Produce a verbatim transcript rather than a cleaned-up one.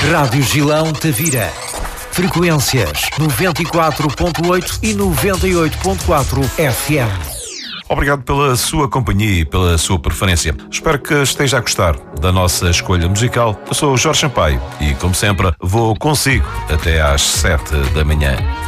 Rádio Gilão Tavira. Frequências noventa e quatro ponto oito e noventa e oito ponto quatro F M. Obrigado pela sua companhia e pela sua preferência. Espero que esteja a gostar da nossa escolha musical. Eu sou o Jorge Sampaio e, como sempre, vou consigo até às sete da manhã.